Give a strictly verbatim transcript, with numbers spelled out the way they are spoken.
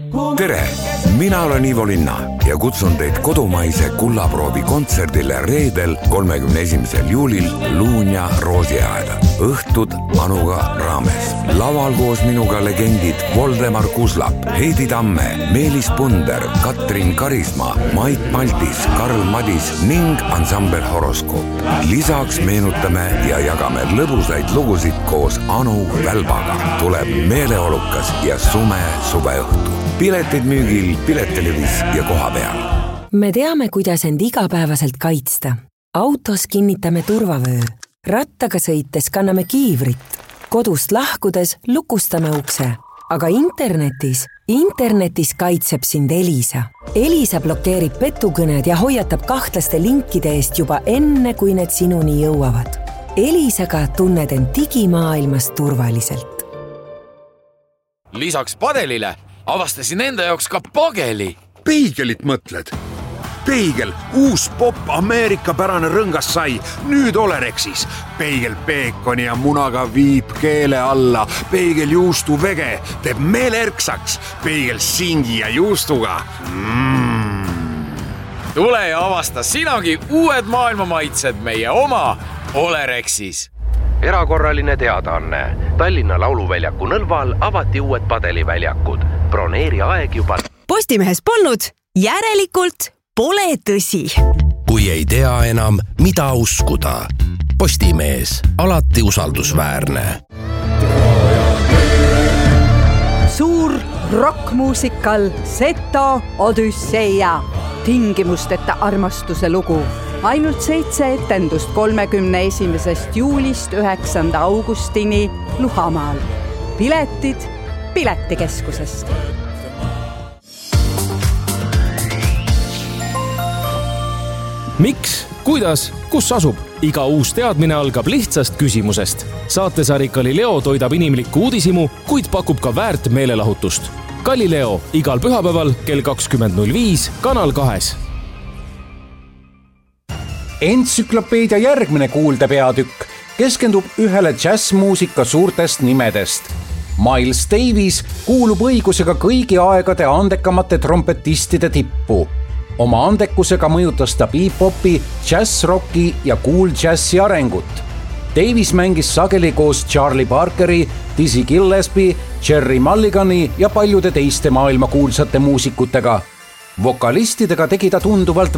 tere, mina olen Ivo Linna ja kutsun teid kodumaise kullaproovi kontserdile reedel, kolmekümne esimesel juulil Luunja Roosiaeda. Õhtud Anuga raames. Laval koos minuga legendid Voldemar Kuslap, Heidi Tamme, Meelis Punder, Katrin Karisma, Mait Maltis, Karl Madis ning ansambel Horoskoop. Lisaks meenutame ja jagame lõbusaid lugusid koos Anu Välbaga. Tuleb meeleolukas ja sume suveõhtu. Piletid müügil Piletelevis ja koha peal. Me teame, kuidas end igapäevaselt kaitsta. Autos kinnitame turvavöö. Rattaga sõites kanname kiivrit. Kodust lahkudes lukustame ukse. Aga internetis, internetis kaitseb sind Elisa. Elisa blokeerib petukõned ja hoiatab kahtlaste linkide eest juba enne, kui need sinuni jõuavad. Elisaga tunned end digimaailmas turvaliselt. Lisaks padelile avastasin enda jaoks ka pageli. Peigelit mõtled? Peigel, uus pop Ameerika pärane rõngas sai, nüüd Olerexis. Peigel peekoni ja munaga viib keele alla. Peigel juustu vege teeb meele erksaks. Peigel singi ja juustuga. Mm. Tule ja avasta sinagi uued maailmamaitsed meie oma Olerexis. Erakorraline teadaanne. Tallinna Lauluväljaku nõlval avati uued padeliväljakud. Broneeri aeg juba. Postimehes polnud, järelikult pole tõsi. Kui ei tea enam, mida uskuda. Postimees, alati usaldusväärne. Suur rockmuusikal Seto Odüsseia. Tingimusteta armastuse lugu. Ainult seitse etendust kolmekümne esimesest juulist üheksanda augustini Luhamaal. Piletid Piletikeskusest. Miks, kuidas, kus asub? Iga uus teadmine algab lihtsast küsimusest. Saatesari Galileo toidab inimlikku uudisimu, kuid pakub ka väärt meelelahutust. Galileo igal pühapäeval kell kakskümmend null viis Kanal kahes. Entsüklopeedia järgmine kuulde peatükk keskendub ühele džässmuusika suurtest nimedest. Miles Davis kuulub õigusega kõigi aegade andekamate trompetistide tippu. Oma andekusega mõjutas ta bebop'i, džässrocki ja cool džässi arengut. Davis mängis sageli koos Charlie Parkeri, Dizzy Gillespie, Jerry Mulligani ja paljude teiste maailma kuulsate muusikutega. Vokalistidega tegi ta tunduvalt